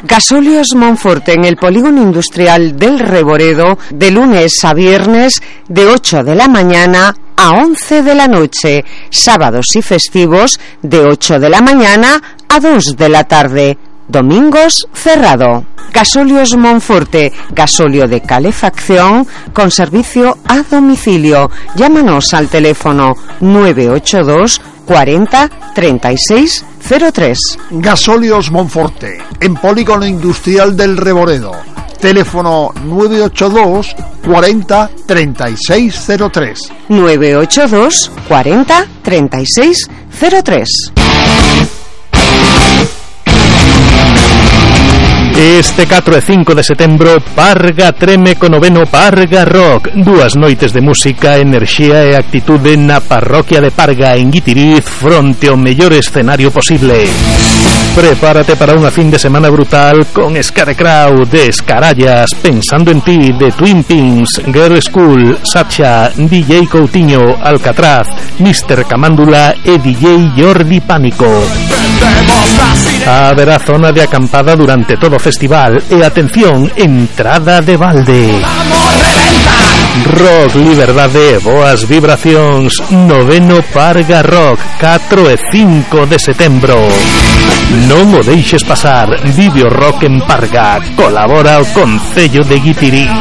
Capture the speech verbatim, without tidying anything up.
Gasóleos Monforte en el polígono industrial del Reboredo, de lunes a viernes de ocho de la mañana a once de la noche, sábados y festivos de ocho de la mañana a dos de la tarde, domingos cerrado. Gasóleos Monforte, gasóleo de calefacción con servicio a domicilio. Llámanos al teléfono nueve ocho dos cuarenta treinta y seis cero tres. Gasóleos Monforte, en polígono industrial del Reboredo. Teléfono nueve ocho dos cuarenta treinta y seis cero tres. nueve ocho dos cuarenta treinta y seis cero tres. Este catro e cinco de setembro Parga treme co noveno Parga Rock, dúas noites de música, enerxía e actitude na parroquia de Parga en Guitiriz fronte ao mellor escenario posible. Prepárate para unha fin de semana brutal con Scare Crowd, Descarallas, Pensando en ti, de Twin Pins, Girl School, Sacha, D J Coutinho, Alcatraz, mister Camándula e D J Jordi Pánico. Haberá zona de acampada durante todo o festival e atención, entrada de balde. Rock, liberdade e boas vibracións. Noveno Parga Rock, catro e cinco de setembro. Non o deixes pasar. Vive o rock en Parga. Colabora o Concello de Guitiriz.